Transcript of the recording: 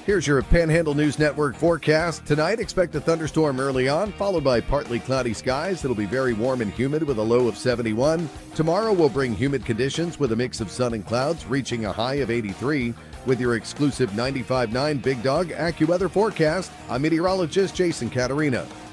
Here's your Panhandle News Network forecast. Tonight, expect a thunderstorm early on, followed by partly cloudy skies. It'll be very warm and humid with a low of 71. Tomorrow will bring humid conditions with a mix of sun and clouds, reaching a high of 83. With your exclusive 95.9 Big Dog AccuWeather forecast, I'm meteorologist Jason Caterina.